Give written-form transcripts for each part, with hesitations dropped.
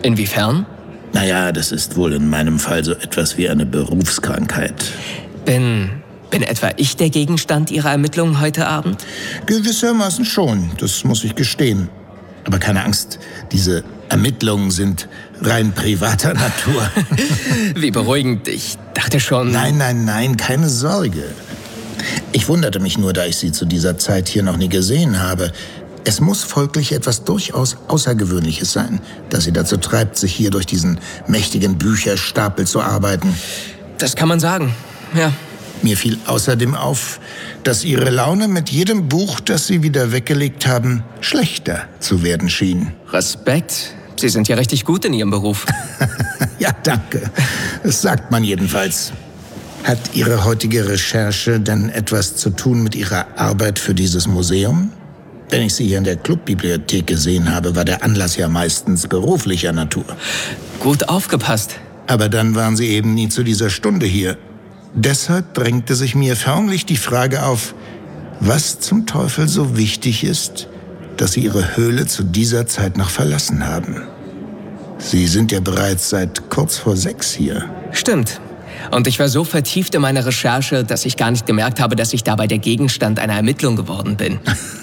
Inwiefern? Naja, das ist wohl in meinem Fall so etwas wie eine Berufskrankheit. Bin etwa ich der Gegenstand Ihrer Ermittlungen heute Abend? Gewissermaßen schon, das muss ich gestehen. Aber keine Angst, diese Ermittlungen sind rein privater Natur. Wie beruhigend, ich dachte schon... Nein, keine Sorge. Ich wunderte mich nur, da ich Sie zu dieser Zeit hier noch nie gesehen habe. Es muss folglich etwas durchaus Außergewöhnliches sein, das Sie dazu treibt, sich hier durch diesen mächtigen Bücherstapel zu arbeiten. Das kann man sagen, ja. Mir fiel außerdem auf, dass Ihre Laune mit jedem Buch, das Sie wieder weggelegt haben, schlechter zu werden schien. Respekt. Sie sind ja richtig gut in Ihrem Beruf. Ja, danke. Das sagt man jedenfalls. Hat Ihre heutige Recherche denn etwas zu tun mit Ihrer Arbeit für dieses Museum? Wenn ich Sie hier in der Clubbibliothek gesehen habe, war der Anlass ja meistens beruflicher Natur. Gut aufgepasst. Aber dann waren Sie eben nie zu dieser Stunde hier. Deshalb drängte sich mir förmlich die Frage auf, was zum Teufel so wichtig ist, dass Sie Ihre Höhle zu dieser Zeit noch verlassen haben. Sie sind ja bereits seit kurz vor 6 hier. Stimmt. Und ich war so vertieft in meiner Recherche, dass ich gar nicht gemerkt habe, dass ich dabei der Gegenstand einer Ermittlung geworden bin.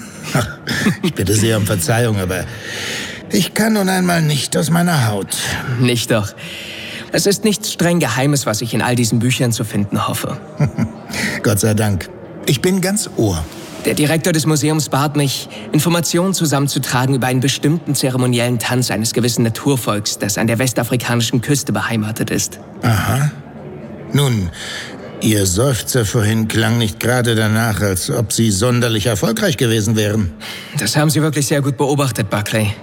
Ich bitte sehr um Verzeihung, aber ich kann nun einmal nicht aus meiner Haut. Nicht doch. Es ist nichts streng Geheimes, was ich in all diesen Büchern zu finden hoffe. Gott sei Dank. Ich bin ganz Ohr. Der Direktor des Museums bat mich, Informationen zusammenzutragen über einen bestimmten zeremoniellen Tanz eines gewissen Naturvolks, das an der westafrikanischen Küste beheimatet ist. Aha. Nun, Ihr Seufzer vorhin klang nicht gerade danach, als ob Sie sonderlich erfolgreich gewesen wären. Das haben Sie wirklich sehr gut beobachtet, Buckley.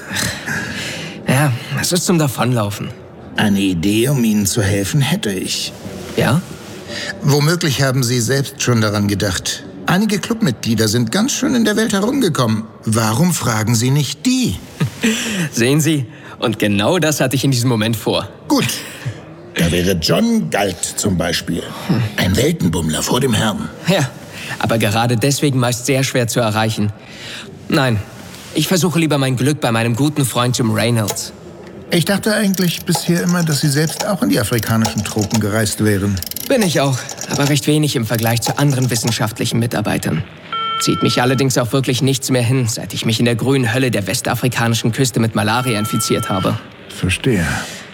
Ja, es ist zum Davonlaufen. Eine Idee, um Ihnen zu helfen, hätte ich. Ja? Womöglich haben Sie selbst schon daran gedacht. Einige Clubmitglieder sind ganz schön in der Welt herumgekommen. Warum fragen Sie nicht die? Sehen Sie, und genau das hatte ich in diesem Moment vor. Gut. Da wäre John Galt zum Beispiel. Ein Weltenbummler vor dem Herrn. Ja, aber gerade deswegen meist sehr schwer zu erreichen. Nein, ich versuche lieber mein Glück bei meinem guten Freund Jim Reynolds. Ich dachte eigentlich bisher immer, dass Sie selbst auch in die afrikanischen Tropen gereist wären. Bin ich auch, aber recht wenig im Vergleich zu anderen wissenschaftlichen Mitarbeitern. Zieht mich allerdings auch wirklich nichts mehr hin, seit ich mich in der grünen Hölle der westafrikanischen Küste mit Malaria infiziert habe. Verstehe.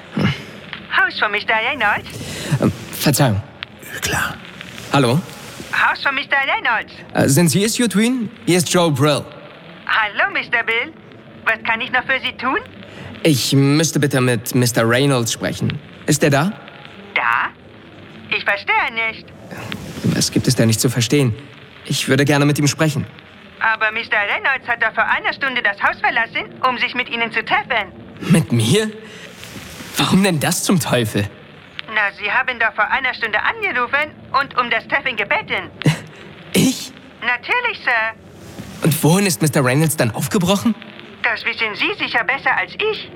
Haus von Mr. Reynolds? Verzeihung. Klar. Hallo? Haus von Mr. Reynolds? Sind Sie es, Eugene? Hier ist Joe Brill. Hallo, Mr. Bill. Was kann ich noch für Sie tun? Ich müsste bitte mit Mr. Reynolds sprechen. Ist er da? Da? Ich verstehe nicht. Was gibt es da nicht zu verstehen? Ich würde gerne mit ihm sprechen. Aber Mr. Reynolds hat doch vor einer Stunde das Haus verlassen, um sich mit Ihnen zu treffen. Mit mir? Warum denn das zum Teufel? Na, Sie haben doch vor einer Stunde angerufen und um das Treffen gebeten. Ich? Natürlich, Sir. Und wohin ist Mr. Reynolds dann aufgebrochen? Das wissen Sie sicher besser als ich.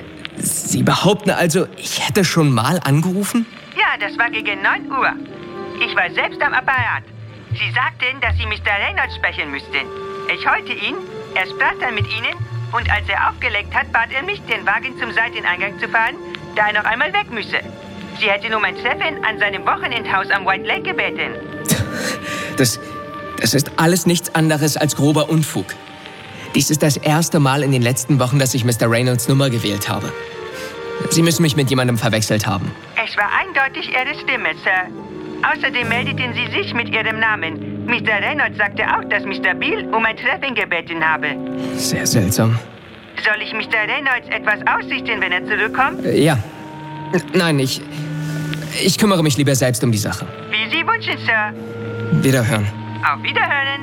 Sie behaupten also, ich hätte schon mal angerufen? Ja, das war gegen 9 Uhr. Ich war selbst am Apparat. Sie sagten, dass Sie Mr. Reynolds sprechen müssten. Ich holte ihn, er sprach dann mit Ihnen und als er aufgelegt hat, bat er mich, den Wagen zum Seiteneingang zu fahren, da er noch einmal weg müsse. Sie hätten um ein Treffen an seinem Wochenendhaus am White Lake gebeten. Das ist alles nichts anderes als grober Unfug. Dies ist das erste Mal in den letzten Wochen, dass ich Mr. Reynolds Nummer gewählt habe. Sie müssen mich mit jemandem verwechselt haben. Es war eindeutig Ihre Stimme, Sir. Außerdem meldeten Sie sich mit Ihrem Namen. Mr. Reynolds sagte auch, dass Mr. Beale um ein Treffen gebeten habe. Sehr seltsam. Soll ich Mr. Reynolds etwas ausrichten, wenn er zurückkommt? Ja. Nein, ich kümmere mich lieber selbst um die Sache. Wie Sie wünschen, Sir. Wiederhören. Auf Wiederhören.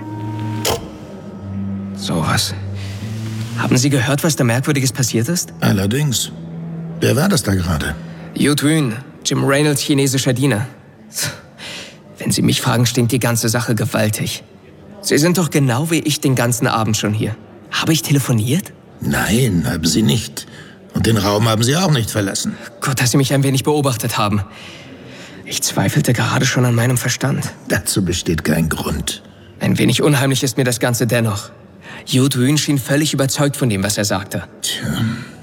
Sowas. Haben Sie gehört, was da Merkwürdiges passiert ist? Allerdings. Wer war das da gerade? Yutun, Jim Reynolds chinesischer Diener. Wenn Sie mich fragen, stinkt die ganze Sache gewaltig. Sie sind doch genau wie ich den ganzen Abend schon hier. Habe ich telefoniert? Nein, haben Sie nicht. Und den Raum haben Sie auch nicht verlassen. Gut, dass Sie mich ein wenig beobachtet haben. Ich zweifelte gerade schon an meinem Verstand. Dazu besteht kein Grund. Ein wenig unheimlich ist mir das Ganze dennoch. Yutun schien völlig überzeugt von dem, was er sagte. Tja.